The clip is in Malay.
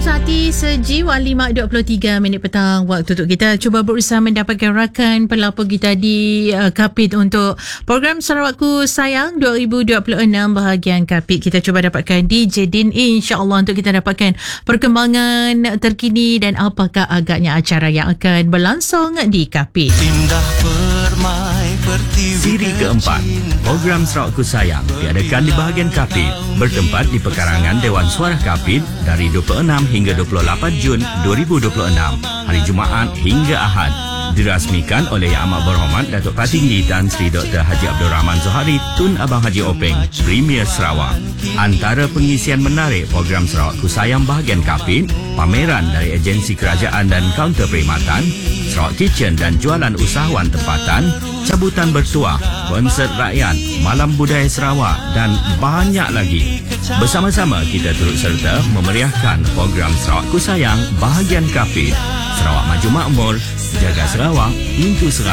Sehati sejiwa 5.23 minit petang waktu untuk kita cuba berusaha mendapatkan rakan pelapor kita di Kapit untuk program Sarawakku Sayang 2026 bahagian Kapit. Kita cuba dapatkan DJ Din, insya-Allah, untuk kita dapatkan perkembangan terkini dan apakah agaknya acara yang akan berlangsung di Kapit. Siri keempat, program Sarawakku Sayang diadakan di bahagian Kapit, bertempat di pekarangan Dewan Suara Kapit dari 26 hingga 28 Jun 2026, hari Jumaat hingga Ahad. Dirasmikan oleh Yang Amat Berhormat Datuk Patinggi Tan Sri Dr. Haji Abdul Rahman Zohari Tun Abang Haji Openg, Premier Sarawak. Antara pengisian menarik program Sarawakku Sayang bahagian Kapit, pameran dari agensi kerajaan dan kaunter perkhidmatan, Sarawak Kitchen dan jualan usahawan tempatan, cabutan bertuah, konsert rakyat, malam budaya Sarawak dan banyak lagi. Bersama-sama kita turut serta memeriahkan program Sarawakku Sayang bahagian Kapit. Sarawak maju makmur, jaga Sarawak, pintu Sarawak.